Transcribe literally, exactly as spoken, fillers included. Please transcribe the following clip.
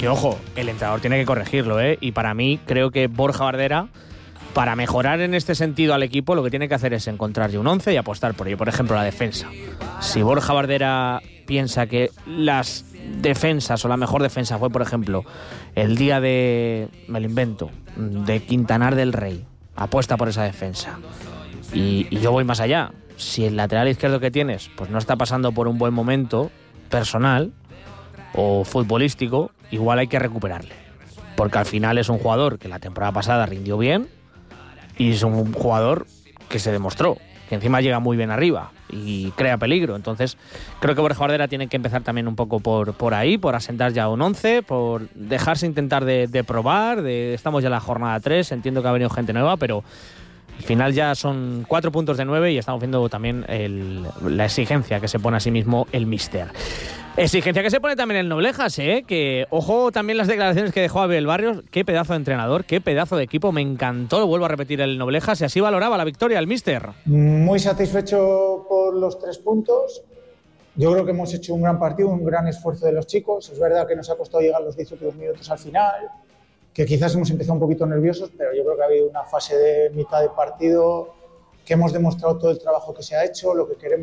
que ojo, el entrenador tiene que corregirlo, ¿eh? Y para mí creo que Borja Bardera, para mejorar en este sentido al equipo, lo que tiene que hacer es encontrar ya un once y apostar por ello. Por ejemplo, la defensa. Si Borja Bardera piensa que las defensas o la mejor defensa fue, por ejemplo, el día de, me lo invento, de Quintanar del Rey, apuesta por esa defensa. Y, y yo voy más allá. Si el lateral izquierdo que tienes pues no está pasando por un buen momento personal o futbolístico, igual hay que recuperarle. Porque al final es un jugador que la temporada pasada rindió bien y es un jugador que se demostró que encima llega muy bien arriba y crea peligro. Entonces creo que Borja Bardera tiene que empezar también un poco por, por ahí, por asentar ya un once, por dejarse intentar de, de probar. De, estamos ya en la jornada tres, entiendo que ha venido gente nueva, pero al final ya son cuatro puntos de nueve y estamos viendo también el, la exigencia que se pone a sí mismo el míster. Exigencia que se pone también el Noblejas, ¿eh? Que, ojo, también las declaraciones que dejó Abel Barrios. Qué pedazo de entrenador, qué pedazo de equipo. Me encantó, lo vuelvo a repetir, el Noblejas. Y así valoraba la victoria el míster. Muy satisfecho por los tres puntos. Yo creo que hemos hecho un gran partido, un gran esfuerzo de los chicos. Es verdad que nos ha costado llegar los diez últimos minutos al final, que quizás hemos empezado un poquito nerviosos, pero yo creo que ha habido una fase de mitad de partido que hemos demostrado todo el trabajo que se ha hecho, lo que queremos